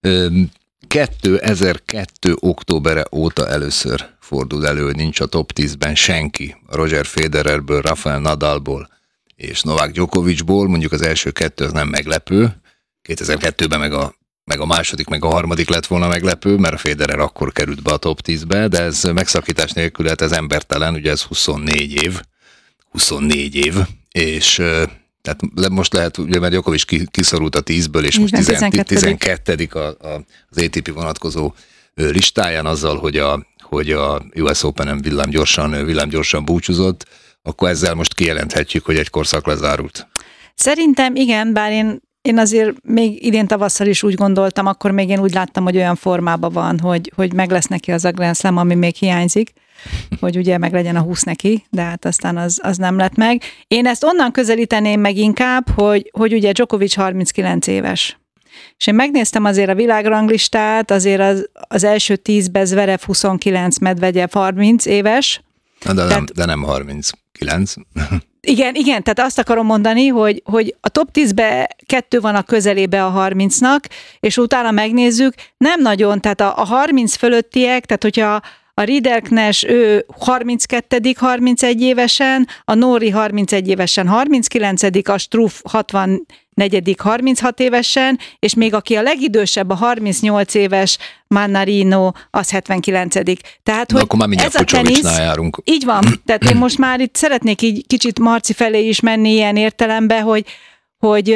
2002. októbere óta először fordul elő, hogy nincs a top 10-ben senki. Roger Federerből, Rafael Nadalból és Novák Djokovicból, mondjuk az első 2 az nem meglepő. 2002-ben meg a második, meg a harmadik lett volna meglepő, mert a Federer akkor került be a top 10-be, de ez megszakítás nélkül, hát ez embertelen, ugye ez 24 év, és tehát most lehet, ugye, mert Djokovic kiszorult a 10-ből, és most 12. az ATP vonatkozó listáján azzal, hogy a US Open-en villámgyorsan búcsúzott, akkor ezzel most kijelenthetjük, hogy egy korszak lezárult. Szerintem igen, bár én azért még idén tavasszal is úgy gondoltam, akkor még én úgy láttam, hogy olyan formában van, hogy meg lesz neki az a Grand Slam, ami még hiányzik, hogy ugye meg legyen a 20 neki, de hát aztán az nem lett meg. Én ezt onnan közelíteném meg inkább, hogy ugye Djokovic 39 éves. És én megnéztem azért a világranglistát, azért az első 10-ben Zverev 29, Medvegyev 30 éves. De nem 39. Igen, tehát azt akarom mondani, hogy a top 10-be 2 van a közelébe a 30-nak, és utána megnézzük, nem nagyon, tehát a 30 fölöttiek, tehát hogyha a Ridderknecht, ő 32. 31 évesen, a Norrie 31 évesen 39. a Struff 64. 36 évesen, és még aki a legidősebb, a 38 éves Mannarino, az 79. Tehát, hogy akkor már mindjárt Fucsovicsnál járunk. Így van, tehát én most már itt szeretnék így kicsit Marci felé is menni ilyen értelembe, hogy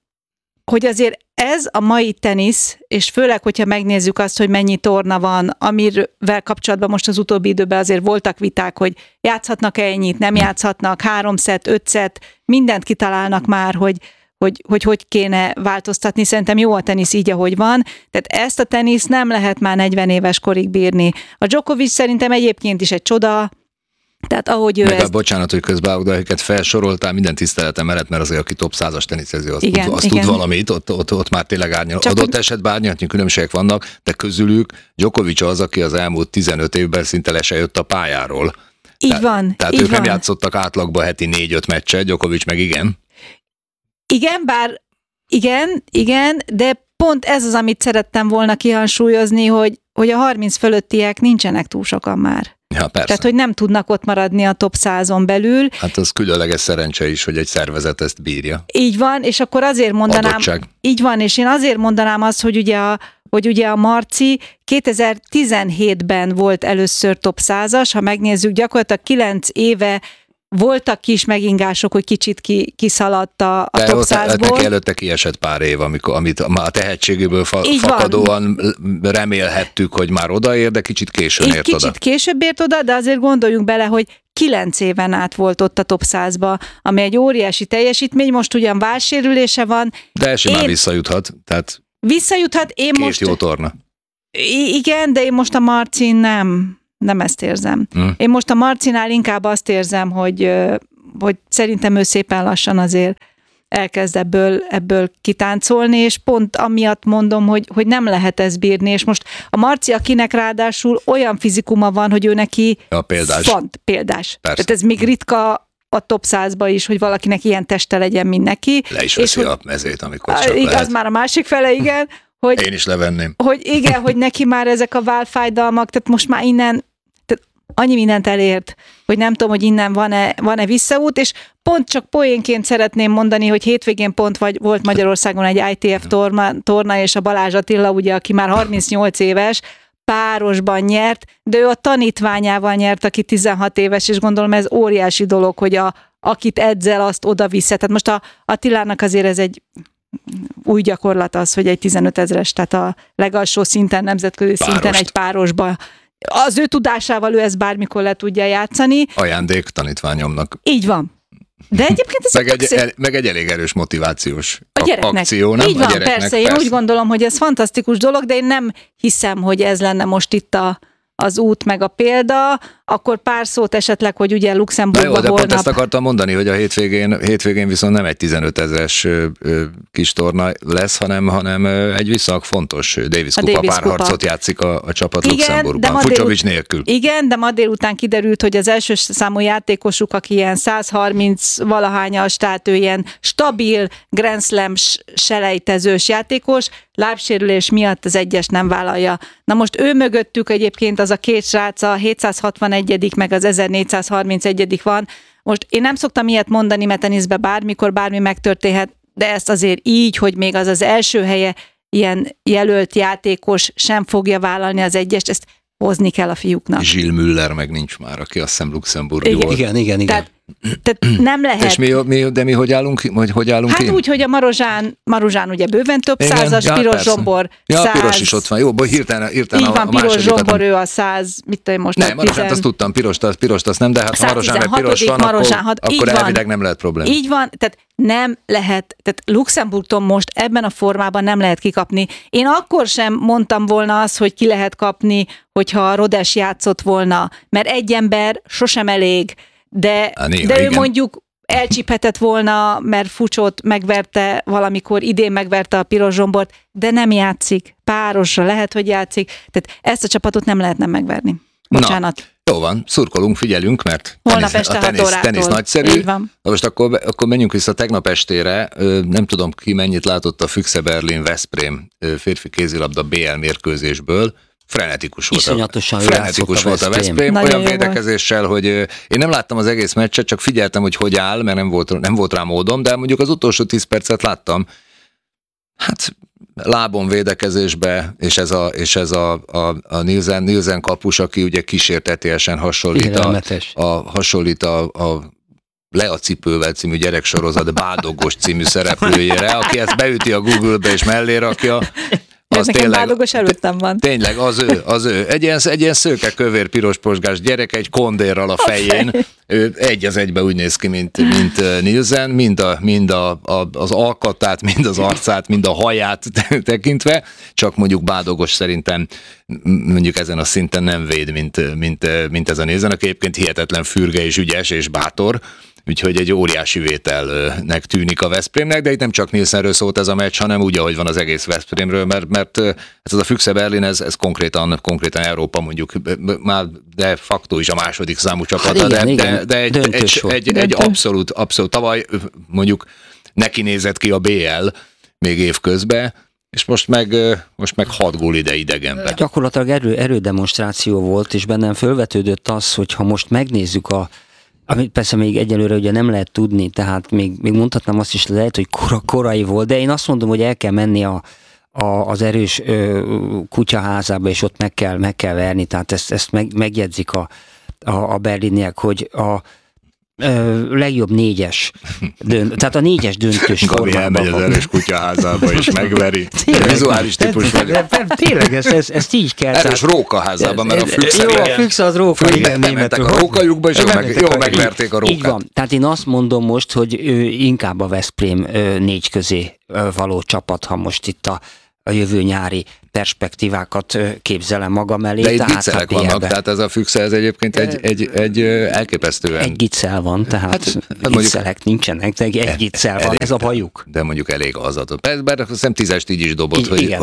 azért ez a mai tenisz, és főleg, hogyha megnézzük azt, hogy mennyi torna van, amivel kapcsolatban most az utóbbi időben azért voltak viták, hogy játszhatnak-e ennyit, nem játszhatnak, 3 szett, 5 szett, mindent kitalálnak már, hogy kéne változtatni. Szerintem jó a tenisz így, ahogy van. Tehát ezt a tenisz nem lehet már 40 éves korig bírni. A Djokovic szerintem egyébként is egy csoda, tehát ahogy ő bocsánat, hogy közbeállok, de akiket felsoroltál, minden tiszteletem mellett, mert azért aki top 100-as teniszező, az tud valamit, ott már tényleg adott esetben árnyalatnyi különbségek vannak, de közülük Djokovic az, aki az elmúlt 15 évben szinte le se jött a pályáról. Így van. Tehát ők nem játszottak átlagban heti 4-5 meccset, Djokovic meg igen. Igen, de pont ez az, amit szerettem volna kihangsúlyozni, hogy a 30 fölöttiek nincsenek túl sokan már. Ja, persze. Tehát, hogy nem tudnak ott maradni a top 100-on belül. Hát az különleges szerencse is, hogy egy szervezet ezt bírja. Így van, és akkor azért mondanám... Adottság. Így van, és én azért mondanám azt, hogy ugye a Marci 2017-ben volt először top 100-as, ha megnézzük, gyakorlatilag 9 éve voltak kis megingások, hogy kicsit kiszaladt a top 100-ból. Neki előtte kiesett pár év, amit a tehetségéből fakadóan remélhettük, hogy már odaér, de kicsit későn ért oda. Kicsit később ért oda, de azért gondoljunk bele, hogy 9 éven át volt ott a top 100-ba, ami egy óriási teljesítmény, most ugyan válsérülése van. De simán visszajuthat. Tehát visszajuthat, jó torna. Igen, de én most a Marcin nem ezt érzem. Én most a Marcinál inkább azt érzem, hogy szerintem ő szépen lassan azért elkezd ebből kitáncolni, és pont amiatt mondom, hogy nem lehet ezt bírni, és most a Marci, akinek ráadásul olyan fizikuma van, hogy ő neki példás. Tehát ez még ritka a top 100-ba is, hogy valakinek ilyen teste legyen, mint neki. Le is veszi a mezét, amikor csak lehet. Az már a másik fele, igen. Hogy, én is levenném. Hogy neki már ezek a válfájdalmak, tehát most már innen annyi mindent elért, hogy nem tudom, hogy innen van-e visszaút, és pont csak poénként szeretném mondani, hogy hétvégén pont volt Magyarországon egy ITF torna, és a Balázs Attila, ugye, aki már 38 éves, párosban nyert, de ő a tanítványával nyert, aki 16 éves, és gondolom ez óriási dolog, hogy akit edzel, azt oda vissza. Tehát most a Attilának azért ez egy új gyakorlat az, hogy egy 15 000-es, tehát a legalsó szinten, nemzetközi szinten egy párosba. Az ő tudásával ő ezt bármikor le tudja játszani. Ajándék tanítványomnak. Így van. De egyébként ez meg egy elég erős motivációs gyereknek. Akció, nem? Így van, persze. Én úgy gondolom, hogy ez fantasztikus dolog, de én nem hiszem, hogy ez lenne most itt az út meg a példa, akkor pár szót esetleg, hogy ugye Luxemburgban holnap... De pont ezt akartam mondani, hogy a hétvégén viszont nem egy 15 000-es kis torna lesz, hanem egy viszonylag fontos Davis Kupa párharcot játszik a csapat Luxemburgban, Fucsovics nélkül. Igen, de ma délután kiderült, hogy az első számú játékosuk, aki ilyen 130 valahányas, tehát ő ilyen stabil Grand Slam selejtezős játékos, lábsérülés miatt az egyes nem vállalja. Na most ő mögöttük egyébként az a két srác, a 761. meg az 1431. van. Most én nem szoktam ilyet mondani, mert teniszben bármikor bármi megtörténhet, de ezt azért így, hogy még az első helye ilyen jelölt játékos sem fogja vállalni az egyest, ezt hozni kell a fiúknak. Gilles Müller meg nincs már, aki azt hiszem Luxemburgi volt. Igen. Tehát Tehát nem lehet. És mi hogy állunk Hát ki? úgy, hogy a Maruzsán ugye bőven több százas, Piros persze. Zsombor 100. Ja, a Piros is ott van. Jó, hirtelen Így van, a Piros másodikat Zsombor, ő a 100, mit tudom most. Nem, Marozsánt azt tudtam, Pirost azt nem, de hát ha Marozsán meg Piros van, akkor elvileg nem lehet probléma. Így van, tehát nem lehet, tehát Luxemburgtól most ebben a formában nem lehet kikapni. Én akkor sem mondtam volna azt, hogy ki lehet kapni, hogyha Rodes játszott volna, mert egy ember sosem elég, de ő mondjuk elcsíphetett volna, mert Fucsot megverte valamikor, idén megverte a Piros Zsombort, de nem játszik. Párosra lehet, hogy játszik. Tehát ezt a csapatot nem lehetne megverni. Bocsánat. Jó van, szurkolunk, figyelünk, mert holnap este a tenisz nagyszerű. Így van. Most akkor menjünk vissza tegnap estére. Nem tudom, ki mennyit látott a Füchse Berlin-Veszprém férfi kézilabda BL mérkőzésből. Frenetikus volt a Veszprém, olyan védekezéssel, hogy én nem láttam az egész meccset, csak figyeltem, hogy áll, mert nem volt rá módom, de mondjuk az utolsó 10 percet láttam. Hát lábon védekezésbe, és ez a Nielsen kapus, aki ugye kísértetiesen hasonlít a Lea Cipővel című gyereksorozat Bádogos című szereplőjére, aki ezt beüti a Google-be és mellé rakja. Az nekem Bádogos előttem van. Tényleg, az ő. Egy ilyen szőke, kövér, piros posgás gyerek, egy kondérral a fején. Ő egy az egybe úgy néz ki, mint Nielsen, mind az alkatát, mind az arcát, mind a haját tekintve, csak mondjuk Bádogos szerintem mondjuk ezen a szinten nem véd, mint ez a Nielsen, aki egyébként hihetetlen fürge és ügyes és bátor. Úgyhogy egy óriási vételnek tűnik a Veszprémnek, de itt nem csak Nielsenről szólt ez a meccs, hanem úgy, ahogy van az egész Veszprémről, mert ez a Füchse Berlin, ez konkrétan Európa mondjuk, már de facto is a második számú csapata, hát de egy abszolút, tavaly mondjuk neki nézett ki a BL még évközben, és most meg 6 gól ide idegenbe. Gyakorlatilag erődemonstráció volt, és bennem fölvetődött az, hogy ha most megnézzük amit persze még egyelőre ugye nem lehet tudni, tehát még mondhatnám azt is, lehet, hogy korai volt, de én azt mondom, hogy el kell menni az erős kutyaházába, és ott meg kell verni, tehát ezt megjegyzik a berliniek, hogy a legjobb 4-es tehát a 4-es döntős Gabi elmegy az erős kutyaházába és megveri. Vizuális típus vagy. Tényleg, ezt így kell. Erős rókaházában, mert a Füchse. Jó, a Füchse az róka, igen, németül. A rókajukba, és jól megverték a rókát. Így van. Tehát én azt mondom most, hogy inkább a Veszprém 4 közé való csapat, ha most itt a jövő nyári perspektívákat képzelem magam elé. De itt giccelek vannak, tehát ez a Füchse, ez egyébként egy elképesztően... Egy giccel van, tehát giccelek nincsenek, de egy giccel van, ez a bajuk. De mondjuk elég az adott. Bár azt hiszem 10-est így is dobott, hogy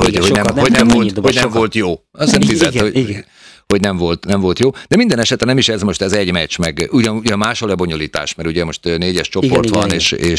nem volt jó. Azt hiszem 10-et, hogy nem volt jó. De minden esetre nem is ez most, ez egy meccs, meg ugyan más a lebonyolítás, mert ugye most 4-es csoport van,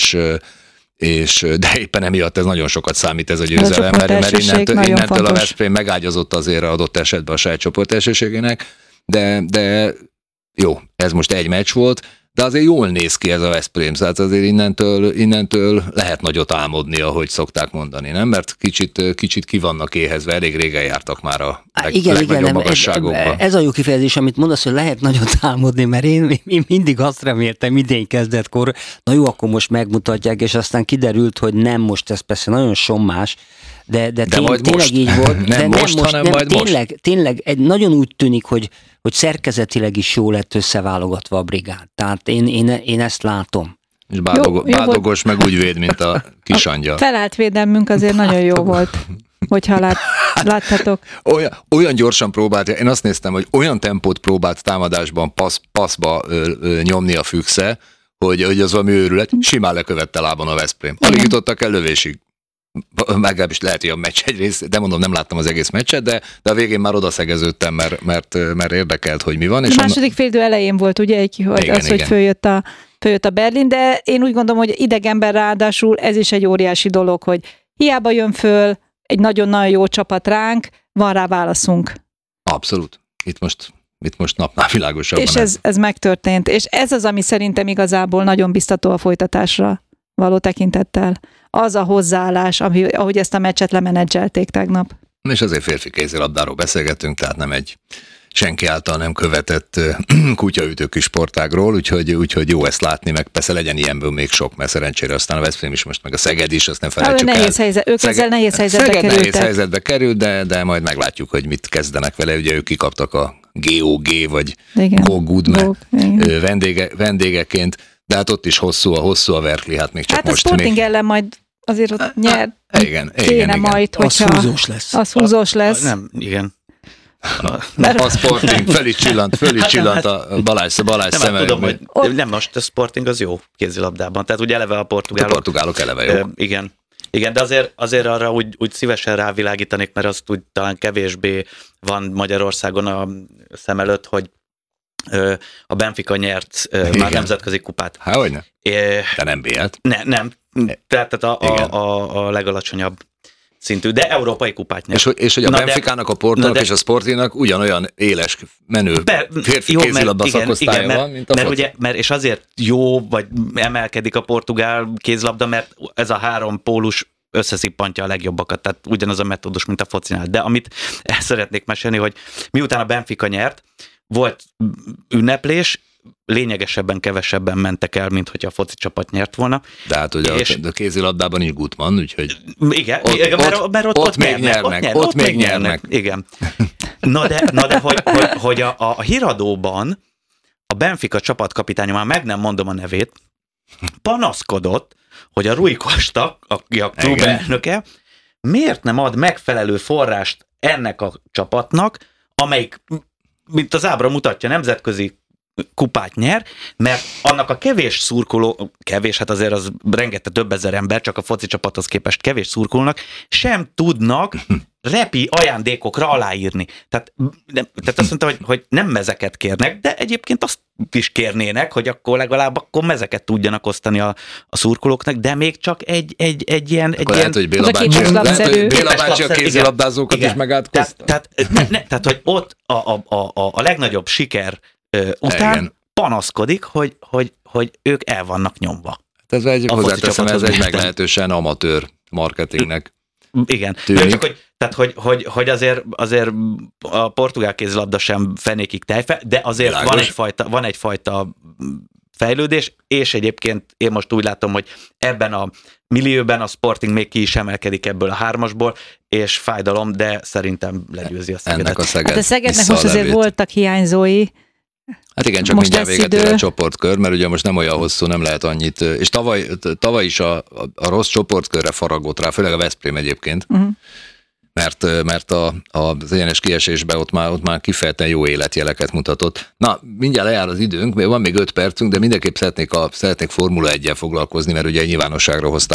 és de éppen emiatt ez nagyon sokat számít ez a győzelem, mert innentől a Veszprém megágyazott azért adott esetben a saját csoport elsőségének, de jó, ez most egy meccs volt, de azért jól néz ki ez a Veszprém, tehát azért innentől lehet nagyot álmodni, ahogy szokták mondani, nem? Mert kicsit ki vannak éhezve, elég régen jártak már a legnagyobb magasságokba. Ez a jó kifejezés, amit mondasz, hogy lehet nagyot álmodni, mert én mindig azt reméltem idén kezdetkor, na jó, akkor most megmutatják, és aztán kiderült, hogy nem most, ez persze nagyon sommás, de tényleg most. Így volt. Nem most, hanem majd most. Tényleg nagyon úgy tűnik, hogy szerkezetileg is jól lett összeválogatva a brigád. Tehát én ezt látom. És Bádogos meg úgy véd, mint a kisangyal. A felállt védelmünk azért nagyon jó volt, hogyha láthatok. Olyan gyorsan próbált, én azt néztem, hogy olyan tempót próbált támadásban passzba nyomni a Füchse, hogy az valami őrület, simán lekövette lábon a Veszprém. Alig jutottak el lövésig. Legalábbis lehet, hogy a meccs egy rész, de mondom, nem láttam az egész meccset, de a végén már odaszegeződtem, mert érdekelt, hogy mi van. És a második félidő elején volt ugye hogy följött a Berlin, de én úgy gondolom, hogy idegenben ráadásul ez is egy óriási dolog, hogy hiába jön föl egy nagyon-nagyon jó csapat ránk, van rá válaszunk. Abszolút. Itt most napnál világosabban. És ez megtörtént, és ez az, ami szerintem igazából nagyon biztató a folytatásra való tekintettel. Az a hozzáállás, ahogy ezt a meccset lemenedzselték tegnap. És azért férfi kézilabdáról beszélgetünk, tehát senki által nem követett kutyaütő kis sportágról, úgyhogy jó ezt látni, meg persze legyen ilyenből még sok, mert szerencsére aztán a Veszprém is most, meg a Szeged is, azt nem felejtsük el. Ők ezzel nehéz helyzetbe kerültek. Nehéz helyzetbe került, de majd meglátjuk, hogy mit kezdenek vele. Ugye ők kikaptak a GOG vagy Gogudme vendégeként, de hát ott is hosszú a verkli, hát még csak hát most. Hát a Sporting ellen majd azért ott nyert. Igen. Majd, hogyha az húzós lesz. Az húzós lesz. Nem, igen. A Sporting föl is csillant a Balázs szeme. Tudom, hogy nem most a Sporting az jó kézilabdában, tehát ugye eleve a portugálok eleve jó. Igen, de azért arra úgy szívesen rávilágítanék, mert azt úgy talán kevésbé van Magyarországon a szem előtt, hogy a Benfica nyert már nemzetközi kupát. Hogyne? De nem BL-t? Nem. Tehát a legalacsonyabb szintű, de európai kupát nyert. És hogy a Benficának, a Portónak és a Sportingnak ugyanolyan éles, menő férfi kézilabda szakosztálya van, mint a foci. És azért jó, vagy emelkedik a portugál kézilabda, mert ez a három pólus összeszippantja a legjobbakat, tehát ugyanaz a metódus, mint a focinál. De amit el szeretnék mesélni, hogy miután a Benfica nyert, volt ünneplés, lényegesebben kevesebben mentek el, mint hogyha a foci csapat nyert volna. De hát ugye a kézilabdában is Gutmann, úgyhogy... Igen, mert ott még nyernek. Igen. Na de hogy a híradóban a Benfica csapatkapitánya, már meg nem mondom a nevét, panaszkodott, hogy a Rui Costa, a klub elnöke, miért nem ad megfelelő forrást ennek a csapatnak, amelyik, mint az ábra mutatja, nemzetközi kupát nyer, mert annak a kevés szurkoló, hát azért az rengeteg több ezer ember, csak a foci csapathoz képest kevés szurkolónak, sem tudnak repi ajándékokra aláírni. Tehát azt mondta, hogy nem mezeket kérnek, de egyébként azt is kérnének, hogy akkor legalább mezeket tudjanak osztani a szurkolóknak, de még csak egy ilyen... Lehet, hogy Béla bácsi a kézilabdázókat is megátkozta. Tehát, hogy ott a legnagyobb siker után panaszkodik, hogy ők el vannak nyomva. Ez egy meglehetősen amatőr marketingnek. Igen. Tehát, hogy azért a portugál kézilabda sem fenékig tejfe, de azért van egyfajta fejlődés, és egyébként én most úgy látom, hogy ebben a millióben a Sporting még ki is emelkedik ebből a hármasból, és fájdalom, de szerintem legyőzi a Szegedet. A Szegednek most azért voltak hiányzói. Hát igen, csak mindjárt véget ér a csoportkör, mert ugye most nem olyan hosszú, nem lehet annyit, és tavaly is a rossz csoportkörre faragott rá, főleg a Veszprém egyébként, mert az egyenes kiesésben ott már kifejezetten jó életjeleket mutatott. Na, mindjárt lejár az időnk, van még 5 percünk, de mindenképp szeretnék Formula 1-jel foglalkozni, mert ugye nyilvánosságra hozták